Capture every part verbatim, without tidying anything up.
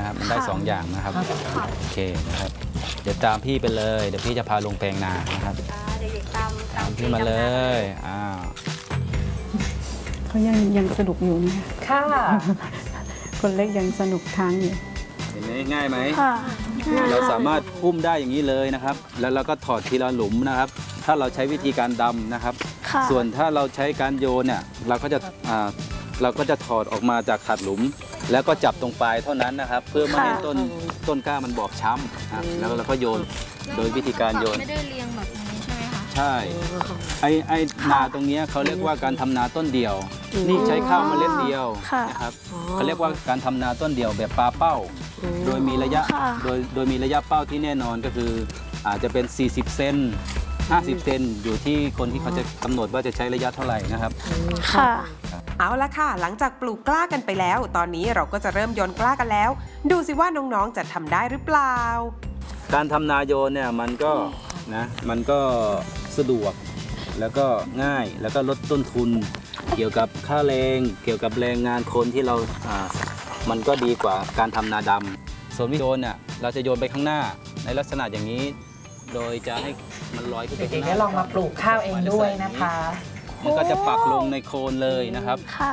นะครับมันได้สองอย่างนะครับโอเคนะครับเดี๋ยวตามพี่ไปเลยเดี๋ยวพี่จะพาลงแปลงนานะครับเด็กๆตามตามพี่มาเลยอ้าวเขายังยังสนุกอยู่นะค่ะคนเล็กยังสนุกทางอยู่เห็นไหมง่ายไหมเราสามารถอุ้มได้อย่างนี้เลยนะครับแล้วเราก็ถอดทีละหลุมนะครับถ้าเราใช้วิธีการดำนะครับส่วนถ้าเราใช้การโยนเนี่ยเราก็จะเราก็จะถอดออกมาจากขัดหลุมแล้วก็จับตรงปลายเท่านั้นนะครับเพื่อไม่ให้ต้นต้นกล้ามันบอบช้ำแล้วเราก็โยนโดยวิธีการโยนไม่ได้เรียงแบบนี้ใช่ไหมคะใช่ไอ้ไอ้นาตรงนี้เขาเรียกว่าการทำนาต้นเดียวนี่ใช้ข้าวเมล็ดเดียวนะครับเขาเรียกว่าการทำนาต้นเดียวแบบปลาเป้าโดยมีระยะโดยโดยมีระยะเป้าที่แน่นอนก็คืออาจจะเป็นสี่สิบเซนห้าสิบเซนอยู่ที่คนที่เขาจะกำหนดว่าจะใช้ระยะเท่าไหร่นะครับค่ะเอาละค่ะหลังจากปลูกกล้ากันไปแล้วตอนนี้เราก็จะเริ่มโยนกล้ากันแล้วดูสิว่าน้องๆจะทำได้หรือเปล่าการทำนาโยนเนี่ยมันก็นะมันก็สะดวกแล้วก็ง่ายแล้วก็ลดต้นทุนเกี่ยวกับค่าแรงเกี่ยวกับแรงงานคนที่เราอ่ามันก็ดีกว่าการทำนาดำส่วนวิโยนเนี่ยเราจะโยนไปข้างหน้าในลักษณะอย่างนี้โดยจะให้มันลอยขึ้นไปข้างหน้าเด็กๆได้ลองมาปลูกข้าวเองด้วยนะคะมันก็จะปักลงในโคนเลยนะครับค่ะ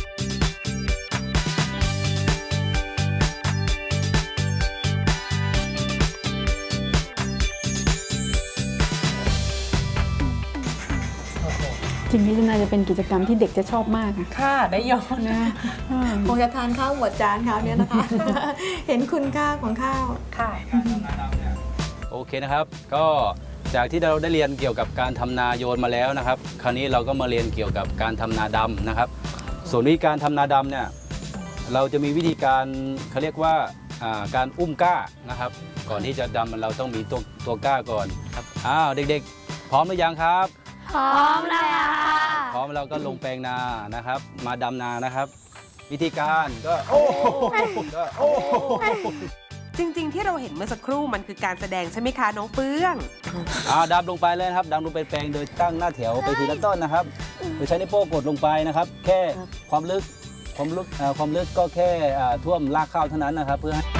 จริงๆน่าจะเป็นกิจกรรมที่เด็กจะชอบมากค่ะได้โยนนะคงจะทานข้าวหมดจานเขาเนี่ยนะคะเห็นคุณค่าของข้าวค่ะโอเคนะครับก็จากที่เราได้เรียนเกี่ยวกับการทำนาโยนมาแล้วนะครับคราวนี้เราก็มาเรียนเกี่ยวกับการทำนาดำนะครับส่วนวิธีการทำนาดำเนี่ยเราจะมีวิธีการเขาเรียกว่าการอุ้มก้านะครับก่อนที่จะดำเราต้องมีตัวตัวก้าก่อนครับอ้าวเด็กๆพร้อมหรือยังครับพร้อมแล้วค่ะพร้อมเราก็ลงแปลงนานะครับมาดำนานะครับวิธีการก็โอ้ก็โอ้จริงๆที่เราเห็นเมื่อสักครู่มันคือการแสดงใช่ไหมคะน้องเฟื่องอ่าดำลงไปเลยครับดำลงไปแปลงโดยตั้งหน้าแถวไปทีละต้นนะครับโดยใช้นิ้วโป้งกดลงไปนะครับแค่ความลึกความลึกความลึกก็แค่ท่วมรากข้าวเท่านั้นนะครับเพื่อให้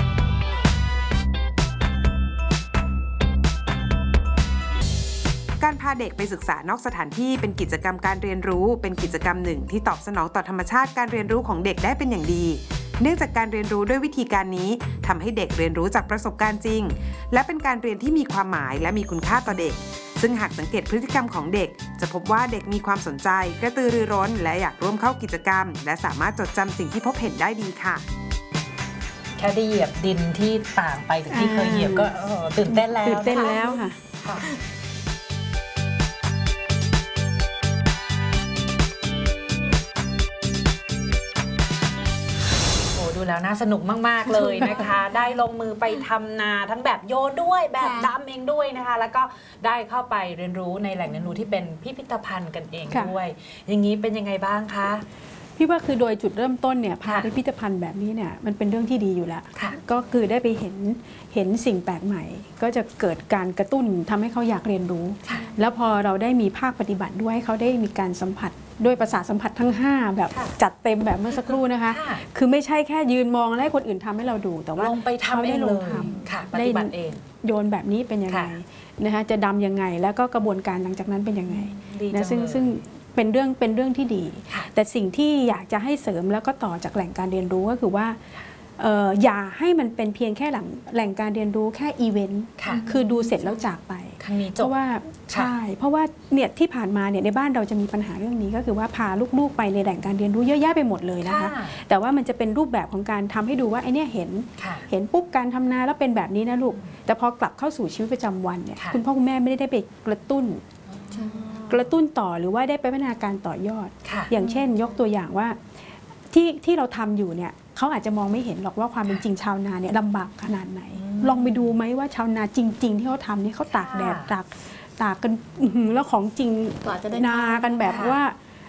การพาเด็กไปศึกษานอกสถานที่เป็นกิจกรรมการเรียนรู้เป็นกิจกรรมหนึ่งที่ตอบสนองต่อธรรมชาติการเรียนรู้ของเด็กได้เป็นอย่างดีเนื่องจากการเรียนรู้ด้วยวิธีการนี้ทำให้เด็กเรียนรู้จากประสบการณ์จริงและเป็นการเรียนที่มีความหมายและมีคุณค่าต่อเด็กซึ่งหากสังเกตพฤติกรรมของเด็กจะพบว่าเด็กมีความสนใจกระตือรือร้นและอยากร่วมเข้ากิจกรรมและสามารถจดจำสิ่งที่พบเห็นได้ดีค่ะแค่ได้เหยียบดินที่ต่างไปจากที่เคยเหยียบก็ตื่นเต้นแล้วตื่นเต้นแล้วค่ะดูแล้วน่าสนุกมากๆเลยนะคะได้ลงมือไปทำนาทั้งแบบโยนด้วยแบบดำเองด้วยนะคะแล้วก็ได้เข้าไปเรียนรู้ในแหล่งเรียนรู้ที่เป็นพิพิธภัณฑ์กันเองด้วยอย่างนี้เป็นยังไงบ้างคะพี่ว่าคือโดยจุดเริ่มต้นเนี่ยพาพิพิธภัณฑ์แบบนี้เนี่ยมันเป็นเรื่องที่ดีอยู่แล้วก็คือได้ไปเห็นเห็นสิ่งแปลกใหม่ก็จะเกิดการกระตุ้นทำให้เขาอยากเรียนรู้แล้วพอเราได้มีภาคปฏิบัติด้วยเขาได้มีการสัมผัสด้วยประสาทสัมผัสทั้งห้าแบบจัดเต็มแบบเมื่อสักครู่นะคะคือไม่ใช่แค่ยืนมองและให้คนอื่นทำให้เราดูแต่ว่าลงไปทำเองเลยปฏิบัติเองโยนแบบนี้เป็นยังไงนะคะจะดำยังไงแล้วก็กระบวนการหลังจากนั้นเป็นยังไงนะซึ่งซึ่งเป็นเรื่องเป็นเรื่องที่ดีแต่สิ่งที่อยากจะให้เสริมแล้วก็ต่อจากแหล่งการเรียนรู้ก็คือว่าอย่าให้มันเป็นเพียงแค่แหล่งการเรียนรู้แค่อีเวนต์คือดูเสร็จแล้วจากไปเพราะว่าใช่เพราะว่าเนี่ยที่ผ่านมาเนี่ยในบ้านเราจะมีปัญหาเรื่องนี้ก็คือว่าพาลูกๆไปในแหล่งการเรียนรู้เยอะแยะไปหมดเลยนะคะแต่ว่ามันจะเป็นรูปแบบของการทำให้ดูว่าไอ้นี่เห็นเห็นปุ๊บการทำนาแล้วเป็นแบบนี้นะลูกแต่พอกลับเข้าสู่ชีวิตประจำวันเนี่ยคุณพ่อคุณแม่ไม่ได้ไปกระตุ้นกระตุ้นต่อหรือว่าได้ไปพัฒนาการต่อยอดอย่างเช่นยกตัวอย่างว่าที่ที่เราทำอยู่เนี่ยเขาอาจจะมองไม่เห็นหรอกว่าความเป็นจริงชาวนาเนี่ยลำบากขนาดไหนลองไปดูไหมว่าชาวนาจริงๆที่เขาทำนี่เขาตากแดดตากตากกันแล้วของจริงนากันแบบว่า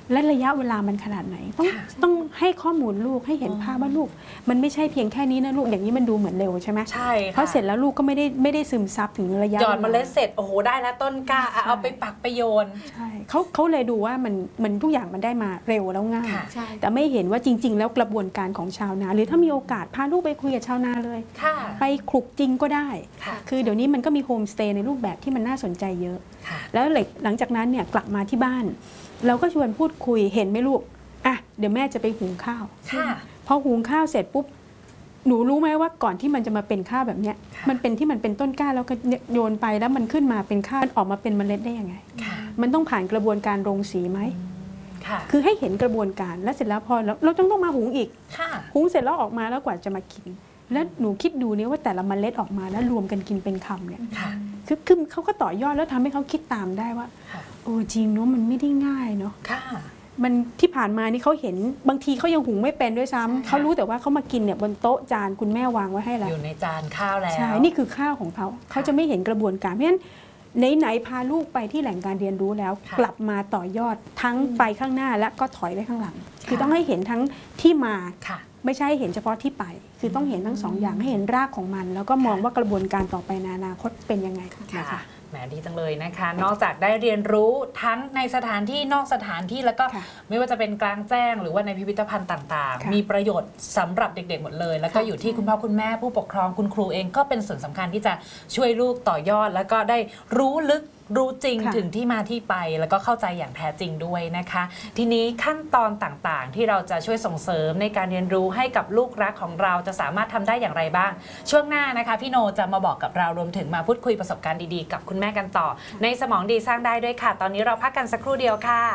และระยะเวลามันขนาดไหนต้องต้องให้ข้อมูลลูกให้เห็นภาพว่าลูกมันไม่ใช่เพียงแค่นี้นะลูกอย่างนี้มันดูเหมือนเร็วใช่ไหมใช่ค่ะเพราะเสร็จแล้วลูกก็ไม่ได้ไม่ได้ซึมซับถึงระยะหยอดเมล็ดเสร็จโอ้โหได้แล้วต้นกล้าอ่ะเอาไปปักไปโยนใช่เขาเขาเลยดูว่ามันมันทุกอย่างมันได้มาเร็วแล้วง่ายค่ะใช่แต่ไม่เห็นว่าจริง ๆ แล้วกระบวนการของชาวนาหรือถ้ามีโอกาสพาลูกไปคุยกับชาวนาเลยค่ะไปคลุกจริงก็ได้ค่ะคือเดี๋ยวนี้มันก็มีโฮมสเตย์ในรูปแบบที่มันน่าสนใจเยอะค่ะแล้วหลังจากนั้นเนี่ยกลับมาที่บ้าน เราก็ชวนพูดคุยเห็นไหมลูกอ่ะเดี๋ยวแม่จะไปหุงข้าวค่ะพอหุงข้าวเสร็จปุ๊บหนูรู้ไหมว่าก่อนที่มันจะมาเป็นข้าวแบบเนี้ยค่ะมันเป็นที่มันเป็นต้นกล้าแล้วก็โยนไปแล้วมันขึ้นมาเป็นข้าวมันออกมาเป็นเมล็ดได้ยังไงค่ะมันต้องผ่านกระบวนการโรงสีไหมค่ะคือให้เห็นกระบวนการแล้วเสร็จแล้วพอเราเราต้องต้องมาหุงอีกค่ะหุงเสร็จแล้วออกมาแล้วกว่าจะมากิน แล้วหนูคิดดูเนี่ยว่าแต่ละเมล็ดออกมาแล้วรวมกันกินเป็นคำเนี่ยค่ะคือคือเขาก็ต่อยอดแล้วทำให้เขาคิดตามได้ว่าค่ะโอ้จริงเนาะมันไม่ได้ง่ายเนาะค่ะมันที่ผ่านมานี่เขาเห็นบางทีเขายังหุงไม่เป็นด้วยซ้ำใช่เขารู้แต่ว่าเขามากินเนี่ยบนโต๊ะจานคุณแม่วางไว้ให้แล้วอยู่ในจานข้าวแล้วใช่นี่คือข้าวของเขาเขาจะไม่เห็นกระบวนการเพราะฉะนั้นไหนๆพาลูกไปที่แหล่งการเรียนรู้แล้วค่ะกลับมาต่อยอดทั้งไปข้างหน้าและก็ถอยไปข้างหลังค่ะคือต้องให้เห็นทั้งที่มาค่ะไม่ใช่เห็นเฉพาะที่ไป คือต้องเห็นทั้งสองอย่างให้เห็นรากของมัน แล้วก็มองว่ากระบวนการต่อไปในอนาคตเป็นยังไงนะคะแหมดีจังเลยนะคะ นอกจากได้เรียนรู้ทั้งในสถานที่นอกสถานที่แล้วก็ค่ะไม่ว่าจะเป็นกลางแจ้งหรือว่าในพิพิธภัณฑ์ต่างค่ะๆ มีประโยชน์สำหรับเด็กๆหมดเลย แล้วก็อยู่ที่คุณพ่อคุณแม่ผู้ปกครองคุณครูเองก็เป็นส่วนสำคัญที่จะช่วยลูกต่อยอด แล้วก็ได้รู้ลึกรู้จริงค่ะถึงที่มาที่ไป แล้วก็เข้าใจอย่างแท้จริงด้วยนะคะ ทีนี้ขั้นตอนต่างๆ ที่เราจะช่วยส่งเสริมในการเรียนรู้ให้กับลูกรักของเราจะสามารถทำได้อย่างไรบ้าง ช่วงหน้านะคะพี่โนจะมาบอกกับเรารวมถึงมาพูดคุยประสบการณ์ดีๆกับคุณแม่กันต่อ ในสมองดีสร้างได้ด้วยค่ะ ตอนนี้เราพักกันสักครู่เดียวค่ะ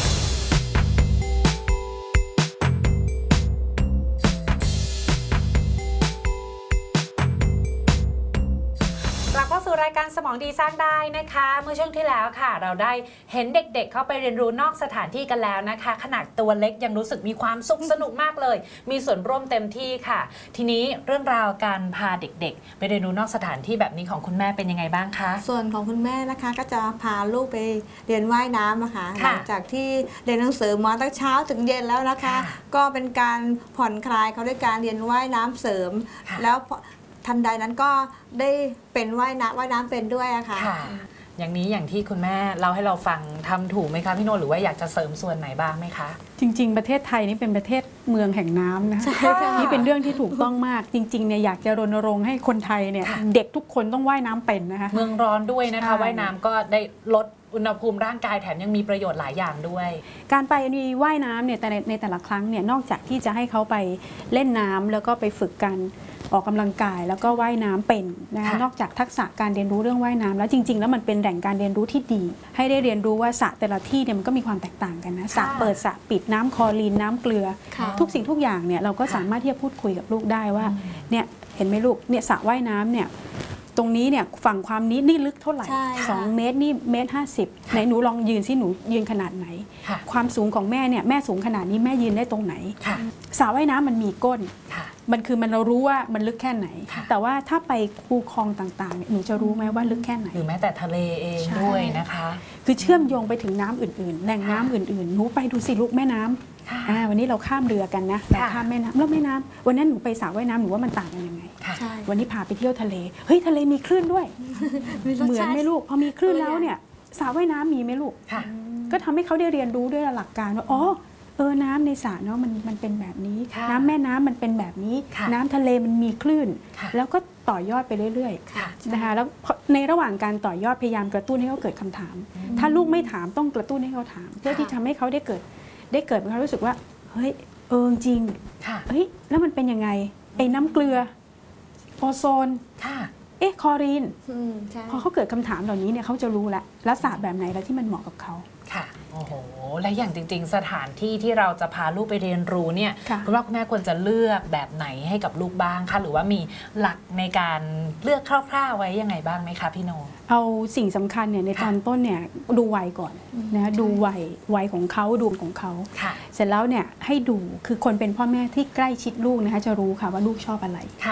กลับเข้าสู่รายการสมองดีสร้างได้นะคะ เมื่อช่วงที่แล้วค่ะ เราได้เห็นเด็กๆเข้าไปเรียนรู้นอกสถานที่กันแล้วนะคะ ขนาดตัวเล็กยังรู้สึกมีความสุขสนุกมากเลย มีส่วนร่วมเต็มที่ค่ะ ทีนี้เรื่องราวการพาเด็กๆ ไปเรียนรู้นอกสถานที่แบบนี้ของคุณแม่เป็นยังไงบ้างคะส่วนของคุณแม่นะคะก็จะพาลูกไปเรียนว่ายน้ำนะคะหค่ะลังจากที่เรียนหนังสือมาตั้งเช้าถึงเย็นแล้วนะคะค่ะก็เป็นการผ่อนคลายเขาด้วยการเรียนว่ายน้ำเสริมค่ะแล้วพอทันใดนั้นก็ได้เป็นว่ายน้ำว่ายน้ำเป็นด้วยอะค่ะค่ะ อย่างนี้อย่างที่คุณแม่เล่าให้เราฟังทำถูกไหมคะพี่โนหรือว่าอยากจะเสริมส่วนไหนบ้างไหมคะจริง ๆ ประเทศไทยนี่เป็นประเทศเมืองแห่งน้ำนะใช่ค่ะนี่เป็นเรื่องที่ถูกต้องมาก จริงๆเนี่ยอยากจะรณรงค์ให้คนไทยเนี่ยค่ะเด็กทุกคนต้องว่ายน้ำเป็นนะคะเมืองร้อนด้วยนะคะใช่ว่ายน้ำก็ได้ลดอุณหภูมิร่างกายแถมยังมีประโยชน์หลายอย่างด้วยการไปมีว่ายน้ำเนี่ยแต่ในในแต่ละครั้งเนี่ยนอกจากที่จะให้เขาไปเล่นน้ำแล้วก็ไปฝึกกันออกกำลังกายแล้วก็ว่ายน้ำเป็นนะคะค่ะนอกจากทักษะการเรียนรู้เรื่องว่ายน้ำแล้วจริง ๆ แล้วมันเป็นแหล่งการเรียนรู้ที่ดี ให้ได้เรียนรู้ว่าสระแต่ละที่เนี่ยมันก็มีความแตกต่างกันนะสระเปิดสระปิดน้ำคลอรีนน้ำเกลือค่ะทุกสิ่งทุกอย่างเนี่ยเราก็ค่ะสามารถที่จะพูดคุยกับลูกได้ว่าเนี่ยเห็นไหมลูกเนี่ยสระว่ายน้ำเนี่ยตรงนี้เนี่ยฝั่งความนี้นี่ลึกเท่าไหร่ใช่ค่ะสองเมตรนี่เมตรห้าสิบไหนหนูลองยืนสิหนูยืนขนาดไหนค่ะความสูงของแม่เนี่ยแม่สูงขนาดนี้แม่ยืนได้ตรงไหนค่ะสระว่ายน้ำมันมีก้นค่ะมันคือมันเรารู้ว่ามันลึกแค่ไหนค่ะแต่ว่าถ้าไปคูคลองต่างๆเนี่ยหนูจะรู้ไหมว่าลึกแค่ไหนหรือแม้แต่ทะเลเองใช่ด้วยนะคะคือเชื่อมโยงไปถึงน้ำอื่นๆ แหล่งน้ำอื่นๆ หนูไปดูสิลูกแม่น้ำค่ะอ่าวันนี้เราข้ามเรือกันนะเราค่ะข้ามแม่น้ำแล้วแม่น้ำวันนั้นหนูไปสระว่ายน้ำหนูว่ามันต่างกันยังไงค่ะใช่วันนี้พาไปเที่ยวทะเลเฮ้ยทะเลมีคลื่นด้วยมีรสเหมือนชาติไหมลูกพอมีคลื่นแล้วเนี่ยสระว่ายน้ำมีไหมลูกค่ะก็ทำให้เขาได้เรียนรู้ด้วยหลักการว่าอ๋อเออน้ำในสระเนาะมันมันเป็นแบบนี้ค่ะน้ำแม่น้ำมันเป็นแบบนี้ค่ะน้ำทะเลมันมีคลื่นค่ะแล้วก็ต่อยอดไปเรื่อยค่ะๆนะคะแล้วในระหว่างการต่อยอดพยายามกระตุ้นให้เขาเกิดคำถาม ถ้าลูกไม่ถามต้องกระตุ้นให้เขาถาม เพื่อที่ทำให้เขาได้เกิดได้เกิดเป็นความรู้สึกว่าเฮ้ยเออจริงค่ะเฮ้ยแล้วมันเป็นยังไงไอ้น้ำเกลือโอโซนค่ะเอ๊ะคลอรีนอืมใช่พอเขาเกิดคำถามเหล่านี้เนี่ยเขาจะรู้ละแล้วสระแบบไหนแล้วที่มันเหมาะกับเขาค่ะ โอ้โห และอย่างจริง ๆ สถานที่ที่เราจะพาลูกไปเรียนรู้เนี่ยค่ะคุณพ่อคุณแม่ควรจะเลือกแบบไหนให้กับลูกบ้างคะ หรือว่ามีหลักในการเลือกคร่าวๆไว้ยังไงบ้างไหมคะพี่โนเอาสิ่งสำคัญเนี่ยในตอนต้นเนี่ยดูวัยก่อนนะดูวัยวัยของเขาดูของเขาค่ะเสร็จแล้วเนี่ยให้ดูคือคนเป็นพ่อแม่ที่ใกล้ชิดลูกนะคะจะรู้ค่ะว่าลูกชอบอะไรค่ะ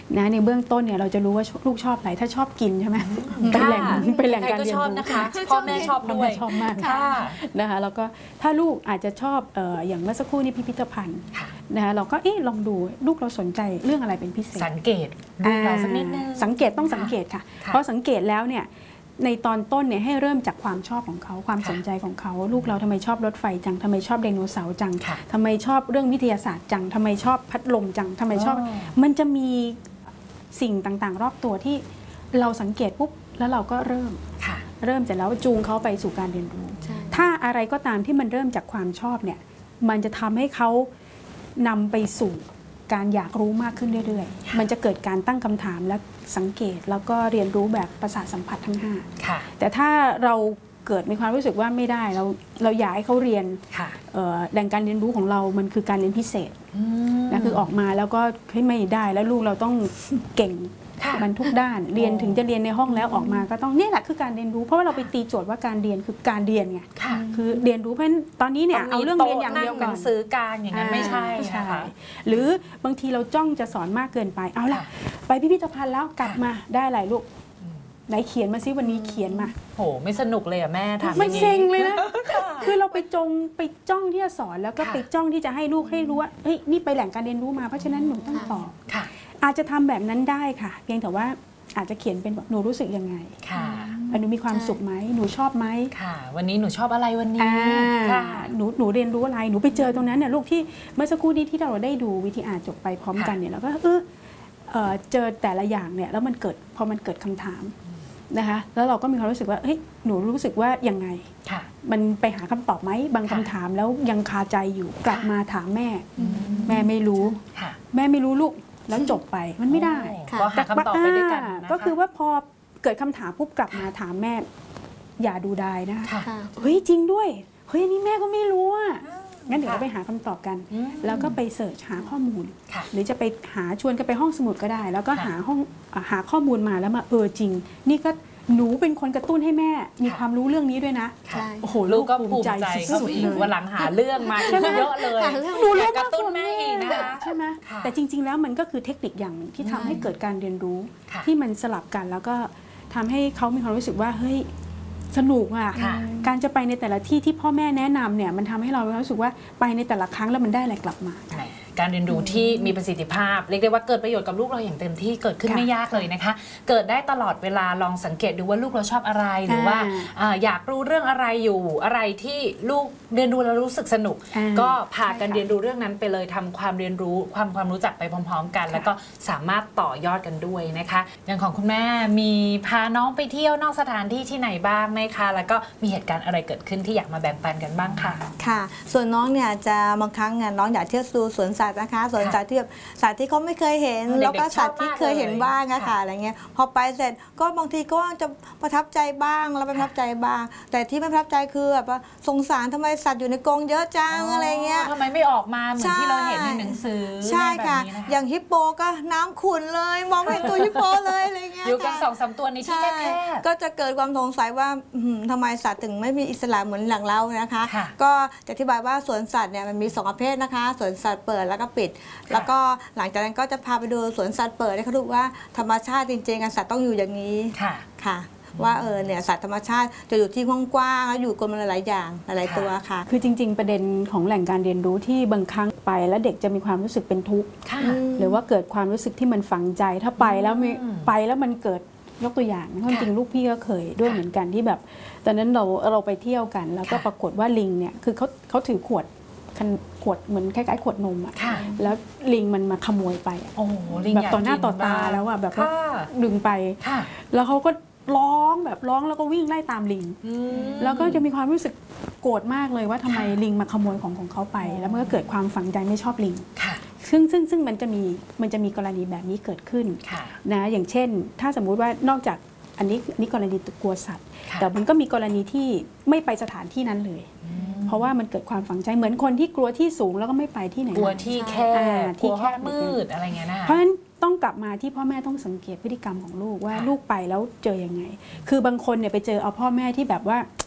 นะในเบื้องต้นเนี่ยเราจะรู้ว่าลูกชอบอะไรถ้าชอบกินใช่ไหมเป็นแหล่งเป็นแหล่งการเรียนชอบรู้นะคะพ่อแม่ชอบด้วยชอบมากค่ะนะคะแล้วก็ถ้าลูกอาจจะชอบเอ่ออย่างเมื่อสักครู่นี้พิพิธภัณฑ์ค่ะนะคะเราก็เอ๊ะลองดูลูกเราสนใจเรื่องอะไรเป็นพิเศษสังเกตดูเราสักนิดนึงอ่าสังเกตต้องสังเกตค่ะค่ะเพราะสังเกตแล้วเนี่ยในตอนต้นเนี่ยให้เริ่มจากความชอบของเขาความค่ะสนใจของเขาลูกเราทำไมชอบรถไฟจังทำไมชอบไดโนเสาร์จังค่ะทำไมชอบเรื่องวิทยาศาสตร์จังทำไมชอบพัดลมจังทำไมชอบอ๋อมันจะมีสิ่งต่างๆ รอบตัวที่เราสังเกตปุ๊บแล้วเราก็เริ่มค่ะเริ่มเสร็จแล้วจูงเขาไปสู่การเรียนรู้ใช่ถ้าอะไรก็ตามที่มันเริ่มจากความชอบเนี่ยมันจะทำให้เขานำไปสู่การอยากรู้มากขึ้นเรื่อยๆ มันจะเกิดการตั้งคำถามและสังเกตแล้วก็เรียนรู้แบบประสาทสัมผัสทั้งห้าค่ะแต่ถ้าเราเกิดมีความรู้สึกว่าไม่ได้เราเราอยากให้เขาเรียนค่ะเอ่อแหล่งการเรียนรู้ของเรามันคือการเรียนพิเศษอืมนะคือออกมาแล้วก็เฮ้ยไม่ได้แล้วลูกเราต้องเก่งค่ะมันทุกด้านเรียนถึงจะเรียนในห้องแล้วออกมาก็ต้องเนี่ยแหละคือการเรียนรู้เพราะว่าเราไปตีโจทย์ว่าการเรียนคือการเรียนไงค่ะคือเรียนรู้เพราะฉะนั้นตอนนี้เนี่ยเอาเรื่องเรียนอย่างเดียวหก่นัอนงสือการอย่างนั้นไม่ใช่ใช่นะคะหรือบางทีเราจ้องจะสอนมากเกินไปเอาล่ะค่ะไปพิพิธภัณฑ์แล้วกลับมาได้อะไรลูกไหนเขียนมาซิวันนี้เขียนมาโหไม่สนุกเลยอะแม่ถามมันอย่างเซ็งเลยนะค่ะคือเราไปจงไปจ้องที่จะสอนแล้วก็ค่ะไปจ้องที่จะให้ลูกให้รู้ว่าเฮ้ยนี่ไปแหล่งการเรียนรู้มาเพราะฉะนั้นหนูต้องตอบค่ะอาจจะทำแบบนั้นได้ค่ะ เพียงแต่ว่าอาจจะเขียนเป็นแบบหนูรู้สึกยังไงค่ะอ่ะหนูมีความสุขไหมหนูชอบไหมค่ะ วันนี้หนูชอบอะไรวันนี้อ่าค่ะหนูหนูเรียนรู้อะไรหนูไปเจอตรงนั้นเนี่ยลูกที่เมื่อสักครู่นี้ที่เราได้ดูวิธีอ่านจบไปพร้อมกันเนี่ยเราก็เออเอ่อเจอแต่ละอย่างเนี่ยแล้วมันเกิดพอมันเกิดคำถามนะคะแล้วเราก็มีความรู้สึกว่าเฮ้ยหนูรู้สึกว่ายังไงค่ะมันไปหาคำตอบไหมบางค่ะคำถามแล้วยังคาใจอยู่กลับมาถามแม่อืมแม่ไม่รู้ค่ะแม่ไม่รู้ลูกแล้วจบไปมันไม่ได้โอ้ก็หาคำตอบไปด้วยกันอ่านะคะก็คือว่าพอเกิดคำถามปุ๊บกลับมาถามแม่ อย่าดูดายนะคะค่ะค่ะเฮ้ยจริงด้วยเฮ้ยอันนี้แม่ก็ไม่รู้อ่ะงั้นเดี๋ยวค่ะเราไปหาคำตอบกันอืมแล้วก็ไปเสิร์ชหาข้อมูลค่ะหรือจะไปหาชวนกันไปห้องสมุดก็ได้ แล้วก็ค่ะหาห้องอ่าหาข้อมูลมาแล้วมาเออจริง นี่ก็หนูเป็นคนกระตุ้นให้แม่ มีค่ะความรู้เรื่องนี้ด้วยนะใช่โอ้โหลูกก็ภูภูมิมิใจใจสุเข้าดไปๆอีเลกยวันหลังหาเรื่องมาอีกเยอะเลยหาเรื่องหนูรู้อยากกระตุ้นแม่อีกนะคะใช่ไหมค่ะแต่จริง ๆ แล้วมันก็คือเทคนิคอย่างหนึ่งที่ทำให้เกิดการเรียนรู้ค่ะที่มันสลับกันแล้วก็ทำให้เขามีความรู้สึกว่าเฮ้ยสนุกอ่ะค่ะการจะไปในแต่ละที่ที่พ่อแม่แนะนำเนี่ยมันทำให้เรารู้สึกว่าไปในแต่ละครั้งแล้วมันได้อะไรกลับมาแหมการเรียนรู้ที่มีประสิทธิภาพ เรียกได้ว่าเกิดประโยชน์กับลูกเราอย่างเต็มที่เกิดขึ้นค่ะไม่ยากเลยนะคะ เกิดได้ตลอดเวลาลองสังเกตดูว่าลูกเราชอบอะไรหรือว่าอ่าอ่าอยากรู้เรื่องอะไรอยู่อะไรที่ลูกเรียนรู้แล้วรู้สึกสนุกอ่าก็พากันใช่ค่ะเรียนรู้เรื่องนั้นไปเลยทำความเรียนรู้ความความรู้จักไปพร้อม ๆ กัน แล้วก็สามารถต่อยอดกันด้วยนะคะอย่างของคุณแม่มีพาน้องไปเที่ยวนอกสถานที่ที่ไหนบ้างไหมคะแล้วก็มีเหตุการณ์อะไรเกิดขึ้นที่อยากมาแบ่งปันกันบ้างค่ะค่ะ ส่วนน้องเนี่ยจะบางครั้งเนี่ยน้องอยากเที่ยวดูสวนสัตว์นะคะสวนสัตว์ที่แบบสัตว์ที่เขาไม่เคยเห็นเด็กๆแล้วก็สัตว์ที่เคยเห็นบ้างอะชอบมากเลยค่ะอะไรเงี้ยพอไปเสร็จก็บางทีก็จะประทับใจบ้างแล้วไม่ประทับใจบ้าง แต่ที่ไม่ประทับใจคือแบบว่าสงสารทำไมสัตว์อยู่ในกรงเยอะจังอะไรเงี้ยทำไมไม่ออกมาเหมือนที่เราเห็นในหนังสือใช่ค่ะแบบนี้นอย่างฮิปโปก็น้ำขุ่นเลย มองไม่เห็นตัวฮิปโปเลยอะไรเงี้ยอยู่กันค่ะสองสามตัวในที่ใช่แคบก็จะเกิดความสงสัยว่าอื้อหือทำไมสัตว์ถึงไม่มีอิสระเหมือนหลังเรานะคะค่ะก็จะอธิบายว่าสวนสัตว์เนี่ยมันมีสองประเภทนะคะสวนสัตว์เปิดแล้วก็ปิด แล้วก็หลังจากนั้นก็จะพาไปดูสวนสัตว์เปิดให้เขาดูว่าธรรมชาติจริงๆอะสัตว์ต้องอยู่อย่างนี้ๆค่ะค่ะ ว่าเออเนี่ยสัตว์ธรรมชาติจะอยู่ที่กว้างๆแล้วอยู่กันมาหลายๆอย่างหลายๆตัวค่ะคือจริง ๆ ประเด็นของแหล่งการเรียนรู้ที่บางครั้งไปแล้วเด็กจะมีความรู้สึกเป็นทุกข์ค่ะหรือว่าเกิดความรู้สึกที่มันฝังใจถ้าไปแล้วมีอืมไปแล้วมันเกิดยกตัวอย่างนะค่ะจริงๆลูกพี่ก็เคยด้วยค่ะเหมือนกันที่แบบตอนนั้นเราเราไปเที่ยวกัน แล้วก็ค่ะปรากฏว่าลิงเนี่ยคือเขาเขาถือขวดคันขวดเหมือนคล้ายๆขวดนมอะค่ะแล้วลิงมันมาขโมยไปอะโอ้โหลิงแบบยกต่อหน้ากิต่อตาบ้งแล้วอะแบบว่าค่ะดึงไปค่ะแล้วเขาก็ร้องแบบร้องแล้วก็วิ่งไล่ตามลิงอืมแล้วก็จะมีความรู้สึกโกรธมากเลยว่าทำไมลิงมาขโมยของของเขาไป แล้วมันก็เกิดความฝังใจไม่ชอบลิงค่ะซึ่งซึ่งซึ่งมันจะมีมันจะมีกรณีแบบนี้เกิดขึ้นค่ะนะอย่างเช่น ถ้าสมมุติว่านอกจากอันนี้อันนี้กรณีกลัวสัตว์ค่ะแต่มันก็มีกรณีที่ไม่ไปสถานที่นั้นเลยอืมเพราะว่ามันเกิดความฝังใจเหมือนคนที่กลัวที่สูงแล้วก็ไม่ไปที่ไหนกลัวที่แคอ่าบที่กลัวแคห้องบมืดอะไรเงี้ยนะคะเพราะฉะนั้นต้องกลับมาที่พ่อแม่ต้องสังเกตพฤติกรรมของลูกว่าค่ะลูกไปแล้วเจอยังไง คือบางคนเนี่ยไปเจอเอาพ่อแม่ที่แบบว่า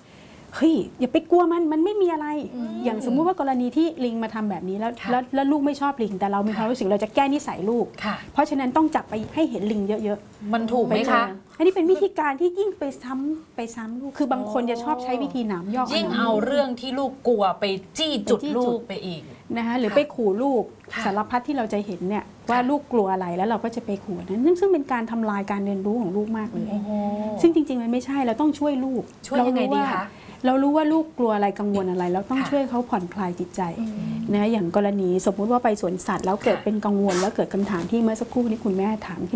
เฮ้ยอย่าไปกลัวมันมันไม่มีอะไรอืมอย่างสมมุติว่ากรณีที่ลิงมาทำแบบนี้แล้วค่ะแล้วแล้วลูกไม่ชอบลิงแต่เรามีความรู้สึกเราจะแก้นิสัยลูกค่ะเพราะฉะนั้นต้องจับไปให้เห็นลิงเยอะมันถูกๆไหมปเจคะออันนี้เป็นวิธีการที่ยิ่งไปซ้ำไปซ้ำลูกคือบางคนจะชอบใช้วิธีหนามยอกยิ่งหนมเอาเรื่องที่ลูกกลัวไปจี้จุดไปจี้ลูจุกดไปอีกนะคะหรือค่ะไปขู่ลูกค่ะสารพัดที่เราจะเห็นเนี่ยว่าลูกกลัวอะไรแล้วเราก็จะไปขู่นั้นซึ่งซึ่งเป็นการทำลายการเรียนรู้ของลูกมากเลยโอ้โหซึ่งจริงๆมันไม่ใช่เราต้องช่วยลูกช่วยยังไงเรารู้ดีว่าคะเรารู้ว่าลูกกลัวอะไรกังวลอะไรเราต้องค่ะช่วยเขาผ่อนคลายจิตใจนะอย่างกรณีสมมุติว่าไปสวนสัตว์แล้วเกิดค่ะเป็นกังวลแล้วเกิดคำถามที่เมื่อสักครู่นี้คุณแม่ถาม